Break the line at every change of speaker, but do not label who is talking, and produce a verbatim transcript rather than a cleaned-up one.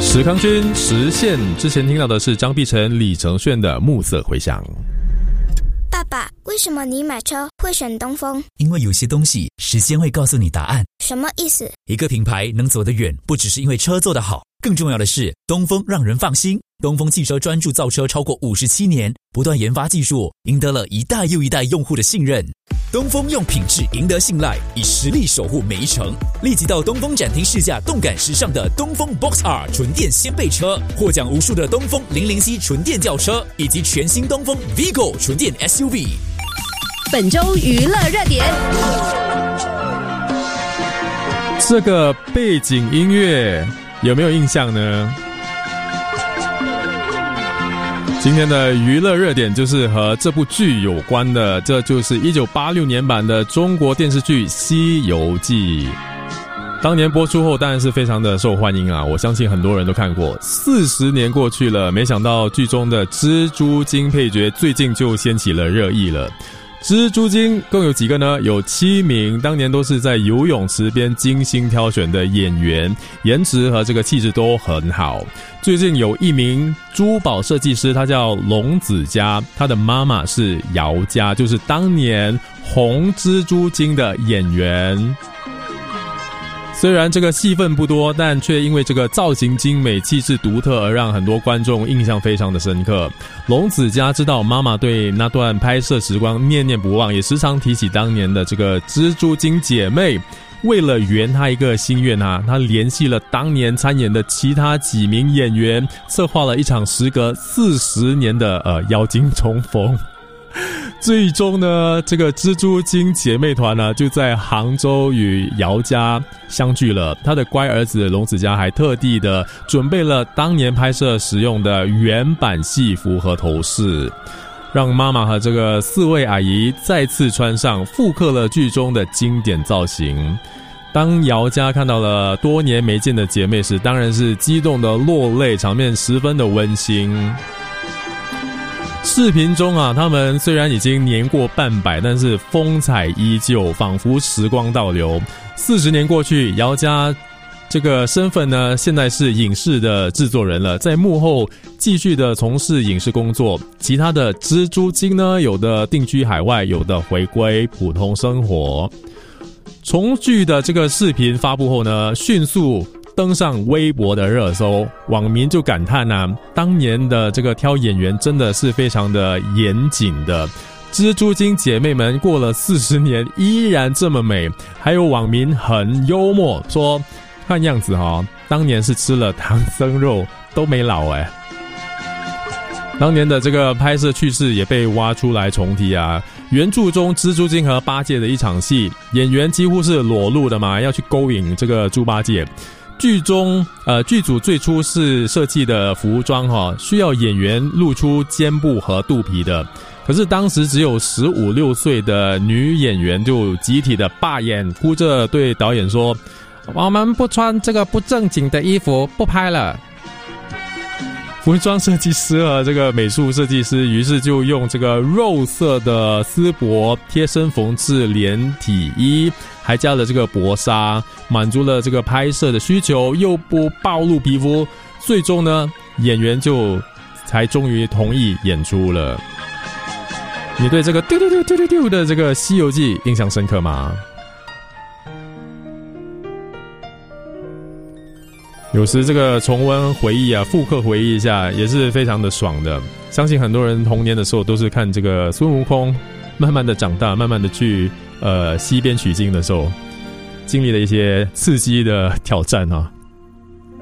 石康君实现之前听到的是张碧晨、李承铉的《暮色回响》。
爸爸，为什么你买车会选东风？
因为有些东西时间会告诉你答案。
什么意思？
一个品牌能走得远，不只是因为车做得好，更重要的是东风让人放心。东风汽车专注造车超过五十七年，不断研发技术，赢得了一代又一代用户的信任。东风用品质赢得信赖，以实力守护每一程。立即到东风展厅试驾动感时尚的东风 Box R 纯电掀背车，获奖无数的东风零零 C 纯电轿车，以及全新东风 Vigo 纯电 S U V。
本周娱乐热点，
这个背景音乐有没有印象呢？今天的娱乐热点就是和这部剧有关的，这就是一九八六年版的中国电视剧《西游记》。当年播出后当然是非常的受欢迎啊，我相信很多人都看过。四十年过去了，没想到剧中的蜘蛛精配角最近就掀起了热议了。蜘蛛精共有几个呢？有七名，当年都是在游泳池边精心挑选的演员，颜值和这个气质都很好。最近有一名珠宝设计师，他叫龙子嘉，他的妈妈是姚嘉，就是当年红蜘蛛精的演员。虽然这个戏份不多，但却因为这个造型精美、气质独特而让很多观众印象非常的深刻。龙子嘉知道妈妈对那段拍摄时光念念不忘，也时常提起当年的这个蜘蛛精姐妹。为了圆他一个心愿啊，他联系了当年参演的其他几名演员，策划了一场时隔四十年的呃妖精重逢。最终呢，这个蜘蛛精姐妹团呢，就在杭州与姚嘉相聚了。他的乖儿子龙子嘉还特地的准备了当年拍摄使用的原版戏服和头饰，让妈妈和这个四位阿姨再次穿上，复刻了剧中的经典造型。当姚嘉看到了多年没见的姐妹时，当然是激动的落泪，场面十分的温馨。视频中啊，他们虽然已经年过半百，但是风采依旧，仿佛时光倒流。四十年过去，姚嘉这个身份呢，现在是影视的制作人了，在幕后继续的从事影视工作。其他的蜘蛛精呢，有的定居海外，有的回归普通生活。重聚的这个视频发布后呢，迅速登上微博的热搜，网民就感叹啊，当年的这个挑演员真的是非常的严谨的。蜘蛛精姐妹们过了四十年依然这么美，还有网民很幽默说，看样子哈，当年是吃了唐僧肉都没老哎。当年的这个拍摄趣事也被挖出来重提啊。原著中蜘蛛精和八戒的一场戏，演员几乎是裸露的嘛，要去勾引这个猪八戒。剧中呃，剧组最初是设计的服装哈，需要演员露出肩部和肚皮的，可是当时只有十五六岁的女演员就集体的罢演，哭着对导演说，我们不穿这个不正经的衣服，不拍了。服装设计师和这个美术设计师于是就用这个肉色的丝帛贴身缝制连体衣，还加了这个薄纱，满足了这个拍摄的需求，又不暴露皮肤。最终呢，演员就才终于同意演出了。你对这个丢丢丢丢丢丢的这个《西游记》印象深刻吗？有时这个重温回忆啊，复刻回忆一下也是非常的爽的。相信很多人童年的时候都是看这个孙悟空慢慢的长大，慢慢的去呃西边取经的时候，经历了一些刺激的挑战啊。